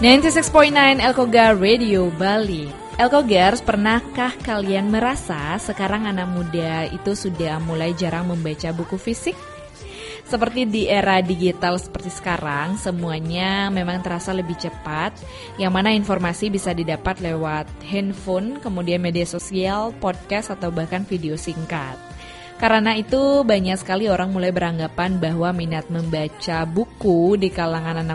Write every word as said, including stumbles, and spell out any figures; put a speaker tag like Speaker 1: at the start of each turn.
Speaker 1: sembilan puluh enam koma sembilan Elkogar Radio Bali. Elkogers, pernahkah kalian merasa sekarang anak muda itu sudah mulai jarang membaca buku fisik? Seperti di era digital seperti sekarang, semuanya memang terasa lebih cepat, yang mana informasi bisa didapat lewat handphone, kemudian media sosial, podcast, atau bahkan video singkat. Karena itu banyak sekali orang mulai beranggapan bahwa minat membaca buku di kalangan anak